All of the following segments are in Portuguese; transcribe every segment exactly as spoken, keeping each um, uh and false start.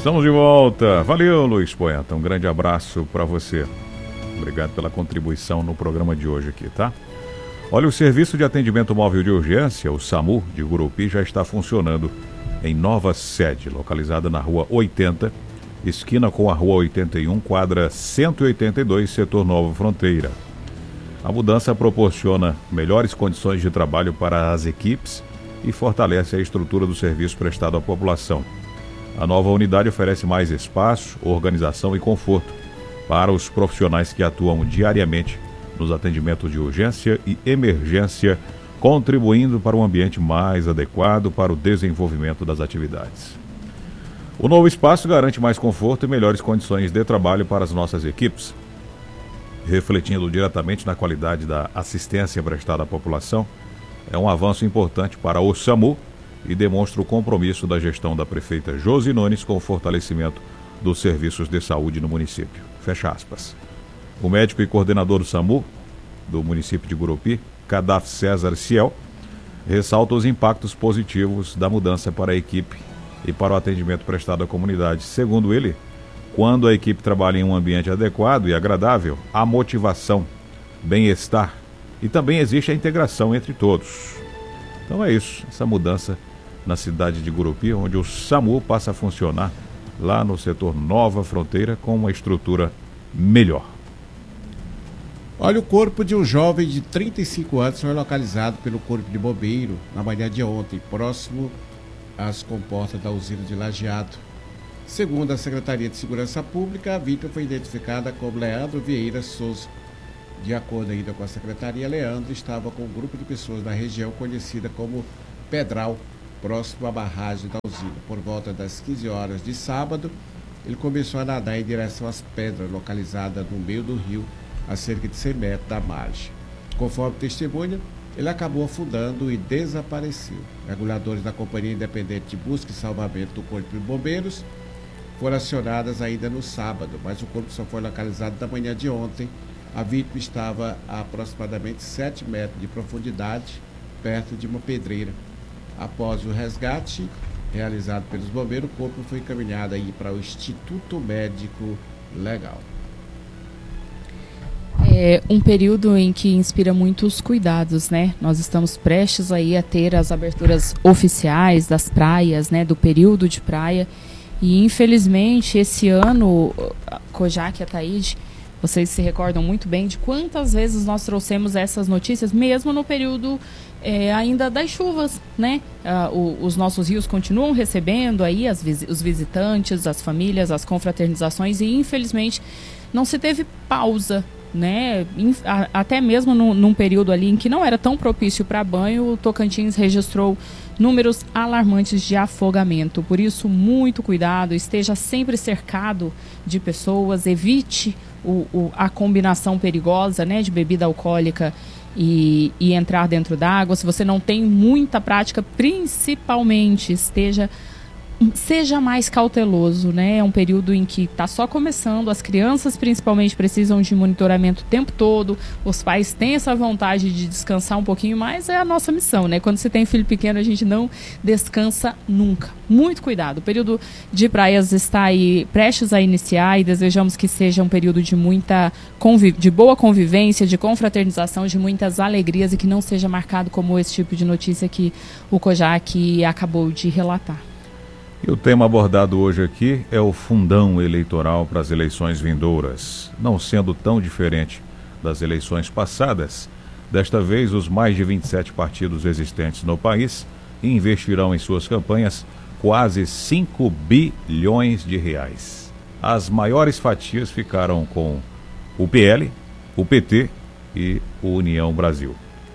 Estamos de volta. Valeu, Luiz Poeta. Um grande abraço para você. Obrigado pela contribuição no programa de hoje aqui, tá? Olha, o Serviço de Atendimento Móvel de Urgência, o SAMU, de Gurupi, já está funcionando em nova sede, localizada na Rua oitenta, esquina com a Rua oitenta e um, quadra cento e oitenta e dois, setor Nova Fronteira. A mudança proporciona melhores condições de trabalho para as equipes e fortalece a estrutura do serviço prestado à população. A nova unidade oferece mais espaço, organização e conforto para os profissionais que atuam diariamente nos atendimentos de urgência e emergência, contribuindo para um ambiente mais adequado para o desenvolvimento das atividades. O novo espaço garante mais conforto e melhores condições de trabalho para as nossas equipes, refletindo diretamente na qualidade da assistência prestada à população. É um avanço importante para o SAMU e demonstra o compromisso da gestão da prefeita Josi Nunes com o fortalecimento dos serviços de saúde no município. Fecha aspas. O médico e coordenador do SAMU do município de Gurupi, Cadaf César Ciel, ressalta os impactos positivos da mudança para a equipe e para o atendimento prestado à comunidade. Segundo ele, quando a equipe trabalha em um ambiente adequado e agradável, há motivação, bem-estar e também existe a integração entre todos. Então é isso, essa mudança na cidade de Gurupi, onde o SAMU passa a funcionar lá no setor Nova Fronteira com uma estrutura melhor. Olha, o corpo de um jovem de trinta e cinco anos foi localizado pelo Corpo de Bombeiro na manhã de ontem, próximo às comportas da usina de Lajeado. Segundo a Secretaria de Segurança Pública, a vítima foi identificada como Leandro Vieira Souza. De acordo ainda com a Secretaria, Leandro estava com um grupo de pessoas na região conhecida como Pedral, próximo à barragem da usina. Por volta das quinze horas de sábado, ele começou a nadar em direção às pedras localizadas no meio do rio, a cerca de cem metros da margem. Conforme testemunha, ele acabou afundando e desapareceu. Mergulhadores da Companhia Independente de Busca e Salvamento do Corpo de Bombeiros foram acionadas ainda no sábado, mas o corpo só foi localizado na manhã de ontem. A vítima estava a aproximadamente sete metros de profundidade, perto de uma pedreira. Após o resgate realizado pelos bombeiros, o corpo foi encaminhado aí para o Instituto Médico Legal. É um período em que inspira muitos cuidados, né? Nós estamos prestes aí a ter as aberturas oficiais das praias, né? Do período de praia. E infelizmente esse ano, Kojak e Ataíde, vocês se recordam muito bem de quantas vezes nós trouxemos essas notícias, mesmo no período é, ainda das chuvas, né? Ah, o, os nossos rios continuam recebendo aí as, os visitantes, as famílias, as confraternizações, e infelizmente não se teve pausa, né? Até mesmo no, num período ali em que não era tão propício para banho, o Tocantins registrou números alarmantes de afogamento. Por isso, muito cuidado, esteja sempre cercado de pessoas, evite o, o, a combinação perigosa, né, de bebida alcoólica e, e entrar dentro d'água. Se você não tem muita prática, principalmente esteja seja mais cauteloso, né? É um período em que está só começando, as crianças principalmente precisam de monitoramento o tempo todo, os pais têm essa vontade de descansar um pouquinho, mas é a nossa missão, né? Quando você tem filho pequeno, a gente não descansa nunca. Muito cuidado. O período de praias está aí prestes a iniciar e desejamos que seja um período de muita conviv- de boa convivência, de confraternização, de muitas alegrias, e que não seja marcado como esse tipo de notícia que o Kojak acabou de relatar. E o tema abordado hoje aqui é o fundão eleitoral para as eleições vindouras. Não sendo tão diferente das eleições passadas, desta vez os mais de vinte e sete partidos existentes no país investirão em suas campanhas quase cinco bilhões de reais. As maiores fatias ficaram com o P L, o P T e o União Brasil.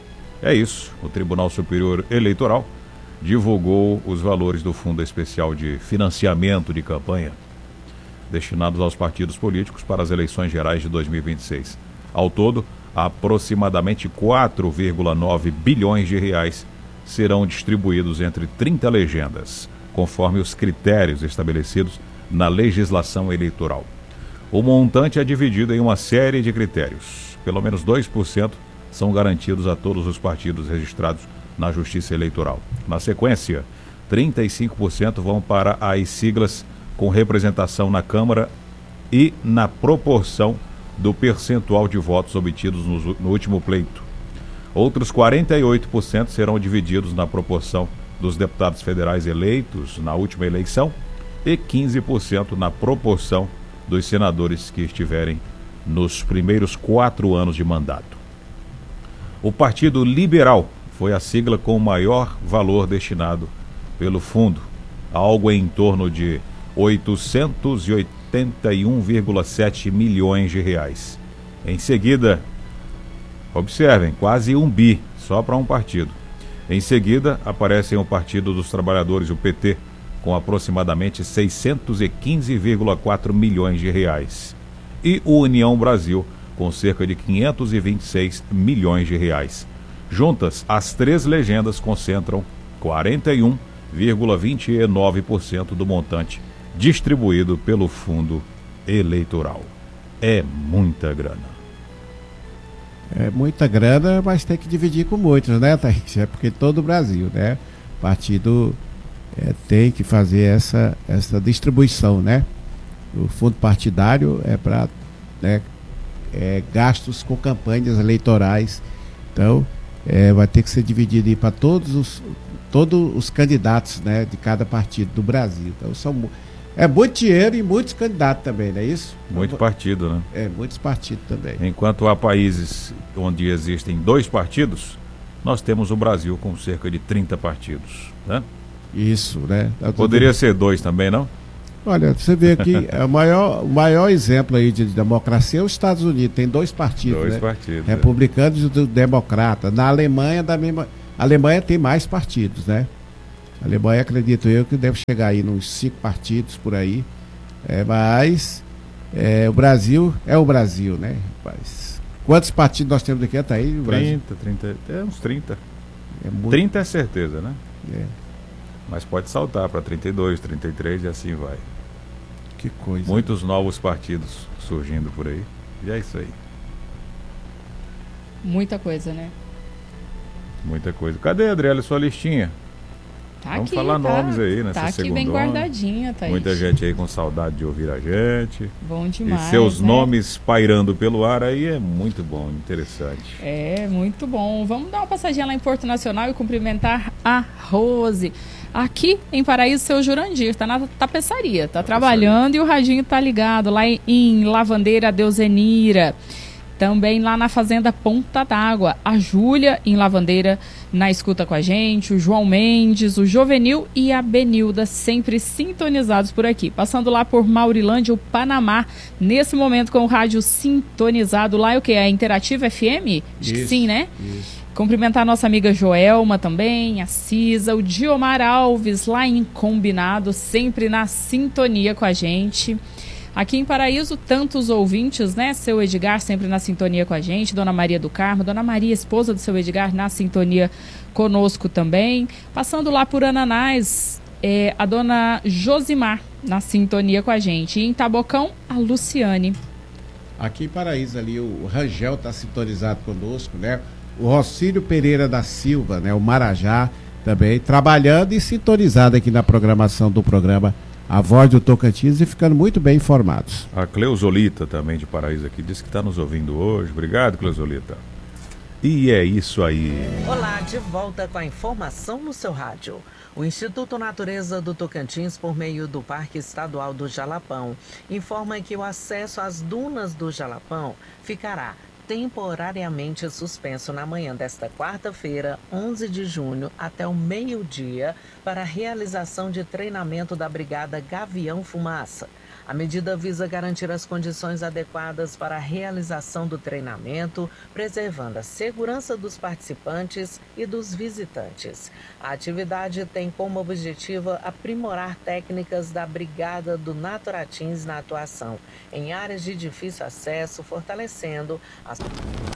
É isso, o Tribunal Superior Eleitoral divulgou os valores do Fundo Especial de Financiamento de Campanha destinados aos partidos políticos para as eleições gerais de dois mil e vinte e seis. Ao todo, aproximadamente quatro vírgula nove bilhões de reais serão distribuídos entre trinta legendas, conforme os critérios estabelecidos na legislação eleitoral. O montante é dividido em uma série de critérios. Pelo menos dois por cento são garantidos a todos os partidos registrados na Justiça Eleitoral. Na sequência, trinta e cinco por cento vão para as siglas com representação na Câmara e na proporção do percentual de votos obtidos no, no último pleito. Outros quarenta e oito por cento serão divididos na proporção dos deputados federais eleitos na última eleição e quinze por cento na proporção dos senadores que estiverem nos primeiros quatro anos de mandato. O Partido Liberal foi a sigla com o maior valor destinado pelo fundo, algo em torno de oitocentos e oitenta e um vírgula sete milhões de reais. Em seguida, observem, quase um bi só para um partido. Em seguida, aparecem o Partido dos Trabalhadores, o P T, com aproximadamente seiscentos e quinze vírgula quatro milhões de reais. E o União Brasil, com cerca de quinhentos e vinte e seis milhões de reais. Juntas, as três legendas concentram quarenta e um vírgula vinte e nove por cento do montante distribuído pelo fundo eleitoral. É muita grana. É muita grana, mas tem que dividir com muitos, né, Thaís? É porque todo o Brasil, né? O partido é, tem que fazer essa, essa distribuição, né? O fundo partidário é para, né, é, gastos com campanhas eleitorais. Então, é, vai ter que ser dividido para todos os, todos os candidatos, né, de cada partido do Brasil. Então, são, é muito dinheiro e muitos candidatos também, não é isso? Muito então, partido, né? É, muitos partidos também. Enquanto há países onde existem dois partidos, nós temos o Brasil com cerca de trinta partidos, né? Isso, né? Poderia ser dois também, não? Olha, você vê aqui, é o maior, o maior exemplo aí de democracia é os Estados Unidos, tem dois partidos, dois né? partidos, republicanos é. e democratas. Na Alemanha, da mesma, a Alemanha tem mais partidos, né? A Alemanha, acredito eu, que deve chegar aí nos cinco partidos por aí, é, mas é, o Brasil é o Brasil, né, rapaz? Quantos partidos nós temos aqui até aí? trinta, trinta, é uns trinta. É muito... trinta é certeza, né? É. Mas pode saltar para trinta e dois, trinta e três e assim vai. Que coisa. Muitos novos partidos surgindo por aí. E é isso aí. Muita coisa, né? Muita coisa. Cadê, Adriele, sua listinha? Tá Vamos aqui, falar tá, nomes aí nessa tá aqui segunda. bem guardadinha, Thaís. Muita gente aí com saudade de ouvir a gente. Bom demais, e seus né? nomes pairando pelo ar aí é muito bom, interessante. É, muito bom. Vamos dar uma passadinha lá em Porto Nacional e cumprimentar a Rose. Aqui em Paraíso, seu Jurandir, tá na tapeçaria, tá trabalhando e o radinho tá ligado lá em, em Lavandeira Deusenira. Também lá na Fazenda Ponta d'Água, a Júlia em Lavandeira na escuta com a gente, o João Mendes, o Jovenil e a Benilda sempre sintonizados por aqui. Passando lá por Maurilândia, o Panamá, nesse momento com o rádio sintonizado lá, é o que? A Interativa F M? Acho que sim, né? Isso. Cumprimentar a nossa amiga Joelma também, a Cisa, o Diomar Alves lá em Combinado, sempre na sintonia com a gente. Aqui em Paraíso, tantos ouvintes, né? Seu Edgar sempre na sintonia com a gente, Dona Maria do Carmo, Dona Maria, esposa do seu Edgar, na sintonia conosco também. Passando lá por Ananás, é, a Dona Josimar na sintonia com a gente. E em Tabocão, a Luciane. Aqui em Paraíso ali, o Rangel está sintonizado conosco, né? O Rocílio Pereira da Silva, né? O Marajá também, trabalhando e sintonizado aqui na programação do programa A Voz do Tocantins e ficando muito bem informados. A Cleusolita também de Paraíso aqui disse que está nos ouvindo hoje. Obrigado, Cleusolita. E é isso aí. Olá, de volta com a informação no seu rádio. O Instituto Natureza do Tocantins, por meio do Parque Estadual do Jalapão, informa que o acesso às dunas do Jalapão ficará temporariamente suspenso na manhã desta quarta-feira, onze de junho, até o meio-dia, para a realização de treinamento da Brigada Gavião Fumaça. A medida visa garantir as condições adequadas para a realização do treinamento, preservando a segurança dos participantes e dos visitantes. A atividade tem como objetivo aprimorar técnicas da Brigada do Naturatins na atuação em áreas de difícil acesso, fortalecendo as